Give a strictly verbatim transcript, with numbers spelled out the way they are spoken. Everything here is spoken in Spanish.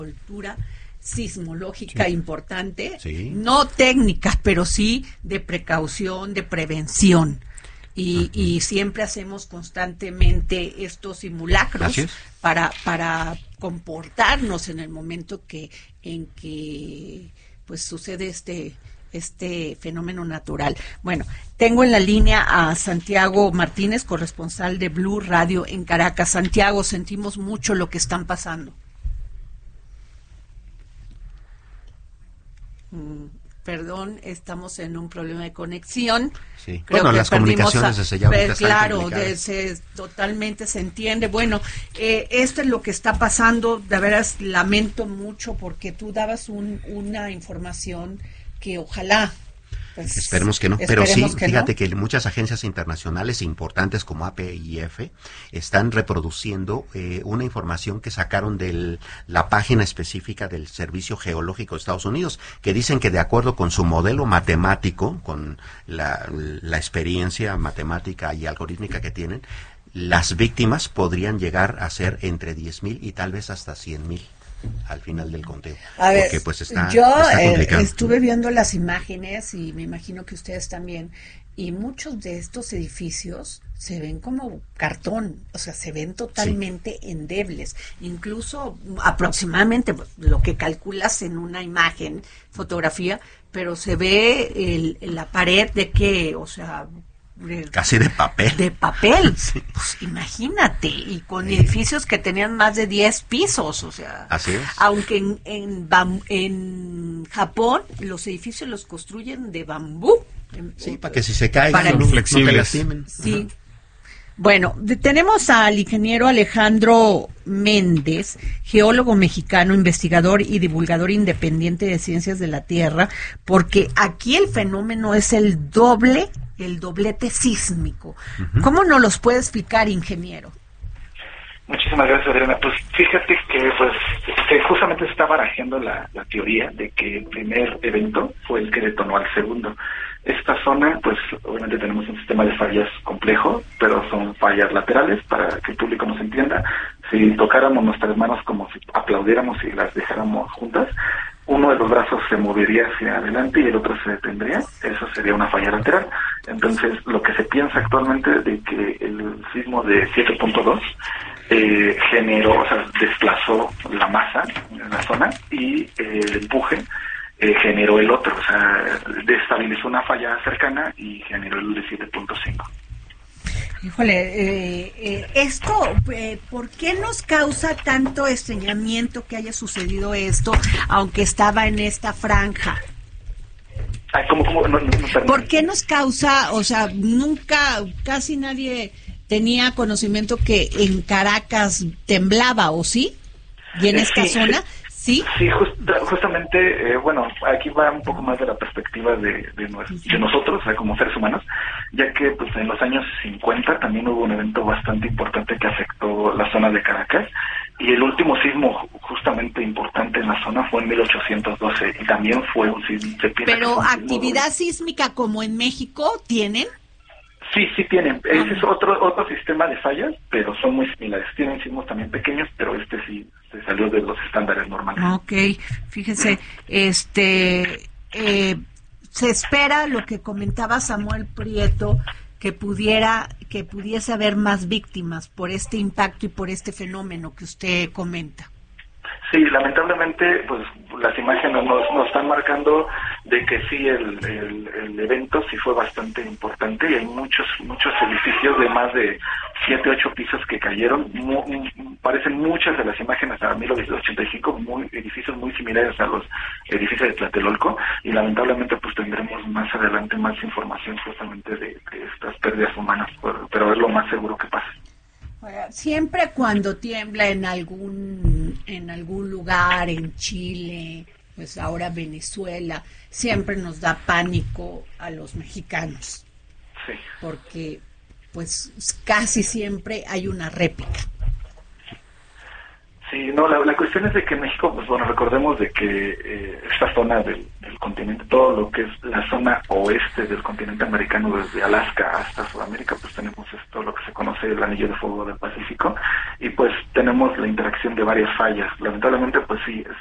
cultura sismológica sí. importante, sí. no técnica, pero sí de precaución, de prevención. Y, uh-huh. y siempre hacemos constantemente estos simulacros para para comportarnos en el momento que en que pues sucede este este fenómeno natural. Bueno, tengo en la línea a Santiago Martínez, corresponsal de Blue Radio en Caracas. Santiago, sentimos mucho lo que están pasando. Mm. Perdón, estamos en un problema de conexión. Sí. Creo bueno, que las comunicaciones desde ya ahorita están claro, desde, totalmente se entiende. Bueno, eh, esto es lo que está pasando. De veras lamento mucho porque tú dabas un, una información que ojalá... Pues, esperemos que no, pero sí, que fíjate no. que muchas agencias internacionales importantes como A P I F están reproduciendo eh, una información que sacaron de la página específica del Servicio Geológico de Estados Unidos, que dicen que de acuerdo con su modelo matemático, con la, la experiencia matemática y algorítmica que tienen, las víctimas podrían llegar a ser entre diez mil y tal vez hasta cien mil. Al final del conteo. A ver, porque pues está, yo está eh, estuve viendo las imágenes y me imagino que ustedes también, y muchos de estos edificios se ven como cartón, o sea, se ven totalmente sí. endebles, incluso aproximadamente lo que calculas en una imagen, fotografía, pero se ve el, la pared de que, o sea... casi de papel. De papel, sí. Pues imagínate, y con sí. edificios que tenían más de diez pisos, o sea, así es. Aunque en, en, bam, en Japón los edificios los construyen de bambú. Sí, para que si se caen, para no, que, no te lastimen. Sí. Uh-huh. Bueno, de, tenemos al ingeniero Alejandro Méndez, geólogo mexicano, investigador y divulgador independiente de ciencias de la Tierra, porque aquí el fenómeno es el doble, el doblete sísmico. Uh-huh. ¿Cómo nos los puede explicar, ingeniero? Muchísimas gracias, Adriana. Pues fíjate que pues que justamente se está barajeando la, la teoría de que el primer evento fue el que detonó al segundo. Esta zona, pues obviamente tenemos un sistema de fallas complejo, pero son fallas laterales, para que el público nos entienda. Si tocáramos nuestras manos como si aplaudiéramos y las dejáramos juntas, uno de los brazos se movería hacia adelante y el otro se detendría. Eso sería una falla lateral. Entonces, lo que se piensa actualmente de que el sismo de siete punto dos eh, generó, o sea, desplazó la masa en la zona y eh, el empuje Eh, generó el otro, o sea, destabilizó una falla cercana y generó el de siete punto cinco. Híjole, eh, eh, esto, eh, ¿por qué nos causa tanto extrañamiento que haya sucedido esto, aunque estaba en esta franja? Ay, ¿cómo, cómo? No, no, no, ¿Por qué nos causa, o sea, nunca, casi nadie tenía conocimiento que en Caracas temblaba, ¿o sí? ¿Y en esta sí, zona? Sí, sí just, justamente, eh, bueno, aquí va un poco más de la perspectiva de, de, de nosotros, o sea, como seres humanos, ya que pues en los años cincuenta también hubo un evento bastante importante que afectó la zona de Caracas, y el último sismo justamente importante en la zona fue en mil ochocientos doce, y también fue un sismo... Pero actividad sísmica como en México, ¿tienen? Sí, sí tienen. Ese es otro otro sistema de fallas, pero son muy similares. Tienen sismos también pequeños, pero este sí se salió de los estándares normales. Ok, fíjese, este, eh, se espera lo que comentaba Samuel Prieto, que pudiera, que pudiese haber más víctimas por este impacto y por este fenómeno que usted comenta. Sí, lamentablemente, pues las imágenes nos, nos están marcando de que sí, el, el, el evento sí fue bastante importante y hay muchos muchos edificios de más de siete, ocho pisos que cayeron. Mu, parecen muchas de las imágenes a mil novecientos ochenta y cinco, muy, edificios muy similares a los edificios de Tlatelolco, y lamentablemente pues tendremos más adelante más información justamente de, de estas pérdidas humanas, pero, pero es lo más seguro que pasa. Siempre cuando tiembla en algún en algún lugar, en Chile, pues ahora Venezuela, siempre nos da pánico a los mexicanos. Sí. Porque pues casi siempre hay una réplica. Sí, no, la, la cuestión es de que en México, pues bueno, recordemos de que eh, esta zona del, del continente, todo lo que es la zona oeste del continente americano, desde Alaska hasta Sudamérica, pues tenemos esto, lo que se conoce el anillo de fuego del Pacífico, y pues tenemos la interacción de varias fallas. Lamentablemente, pues sí,